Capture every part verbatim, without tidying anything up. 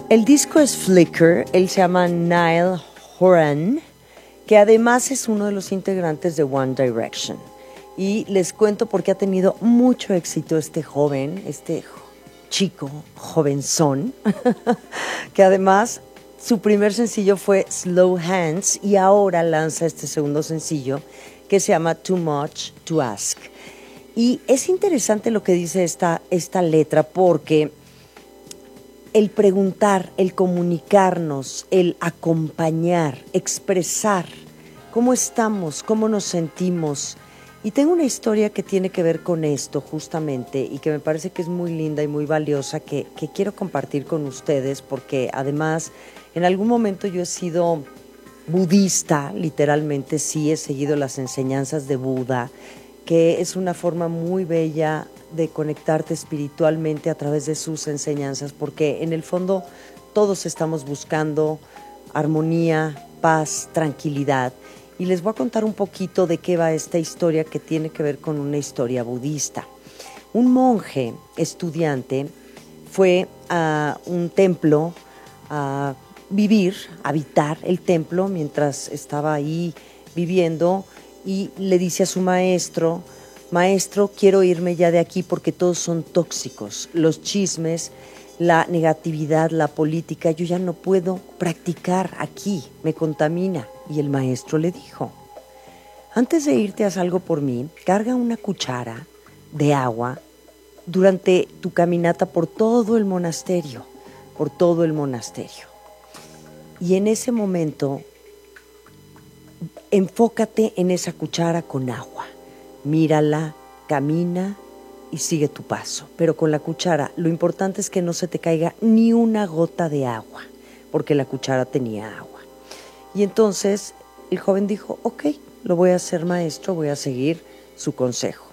El disco es Flicker, él se llama Niall Horan, que además es uno de los integrantes de One Direction. Y les cuento porque ha tenido mucho éxito este joven, este chico, jovenzón, que además su primer sencillo fue Slow Hands y ahora lanza este segundo sencillo que se llama Too Much to Ask. Y es interesante lo que dice esta, esta letra porque el preguntar, el comunicarnos, el acompañar, expresar cómo estamos, cómo nos sentimos. Y tengo una historia que tiene que ver con esto justamente y que me parece que es muy linda y muy valiosa que, que quiero compartir con ustedes porque además en algún momento yo he sido budista, literalmente sí he seguido las enseñanzas de Buda, que es una forma muy bella de conectarte espiritualmente a través de sus enseñanzas, porque en el fondo todos estamos buscando armonía, paz, tranquilidad. Y les voy a contar un poquito de qué va esta historia que tiene que ver con una historia budista. Un monje estudiante fue a un templo a vivir, a habitar el templo mientras estaba ahí viviendo y le dice a su maestro: maestro, quiero irme ya de aquí porque todos son tóxicos, los chismes, la negatividad, la política, yo ya no puedo practicar aquí, me contamina. Y el maestro le dijo: antes de irte haz algo por mí, carga una cuchara de agua durante tu caminata por todo el monasterio, por todo el monasterio. Y en ese momento, enfócate en esa cuchara con agua, mírala, camina y sigue tu paso. Pero con la cuchara, lo importante es que no se te caiga ni una gota de agua, porque la cuchara tenía agua. Y entonces el joven dijo: ok, lo voy a hacer, maestro, voy a seguir su consejo.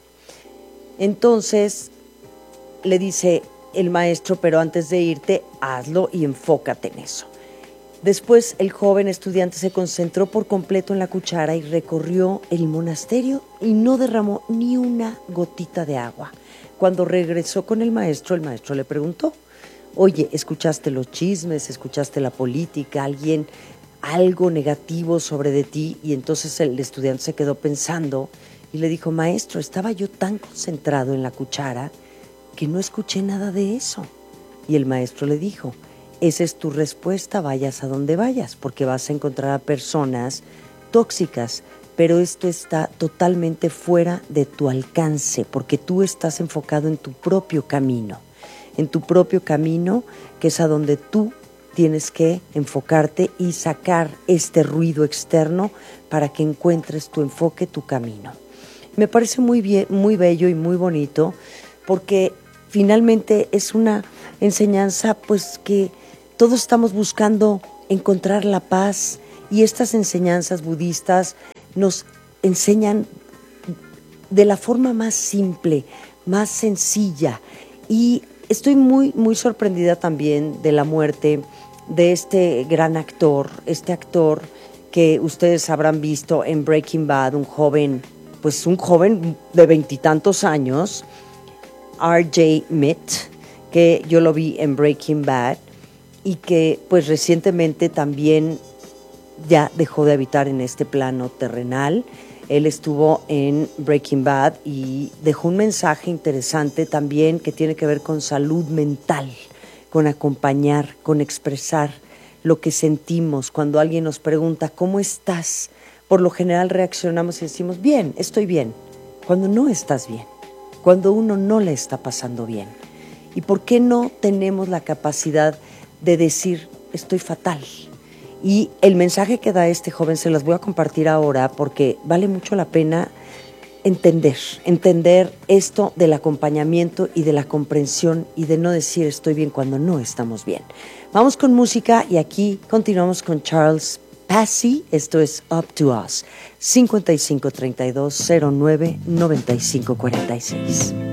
Entonces le dice el maestro: pero antes de irte, hazlo y enfócate en eso. Después el joven estudiante se concentró por completo en la cuchara y recorrió el monasterio y no derramó ni una gotita de agua. Cuando regresó con el maestro, el maestro le preguntó: oye, ¿escuchaste los chismes? ¿Escuchaste la política? ¿Alguien, algo negativo sobre de ti? Y entonces el estudiante se quedó pensando y le dijo: maestro, estaba yo tan concentrado en la cuchara que no escuché nada de eso. Y el maestro le dijo: esa es tu respuesta, vayas a donde vayas, porque vas a encontrar a personas tóxicas, pero esto está totalmente fuera de tu alcance, porque tú estás enfocado en tu propio camino, en tu propio camino, que es a donde tú tienes que enfocarte y sacar este ruido externo para que encuentres tu enfoque, tu camino. Me parece muy bien, muy bello y muy bonito, porque finalmente es una enseñanza pues que todos estamos buscando encontrar la paz, y estas enseñanzas budistas nos enseñan de la forma más simple, más sencilla. Y estoy muy, muy sorprendida también de la muerte de este gran actor, este actor que ustedes habrán visto en Breaking Bad, un joven, pues un joven de veintitantos años, R J Mitt, que yo lo vi en Breaking Bad y que pues recientemente también ya dejó de habitar en este plano terrenal. Él estuvo en Breaking Bad y dejó un mensaje interesante también que tiene que ver con salud mental, con acompañar, con expresar lo que sentimos. Cuando alguien nos pregunta ¿cómo estás?, por lo general reaccionamos y decimos bien, estoy bien, cuando no estás bien, cuando uno no le está pasando bien. ¿Y por qué no tenemos la capacidad de decir estoy fatal? Y el mensaje que da este joven se los voy a compartir ahora porque vale mucho la pena entender, entender esto del acompañamiento y de la comprensión y de no decir estoy bien cuando no estamos bien. Vamos con música y aquí continuamos con Charles Passy. Esto es Up to Us, cincuenta y cinco treinta y dos cero nueve noventa y cinco cuarenta y seis.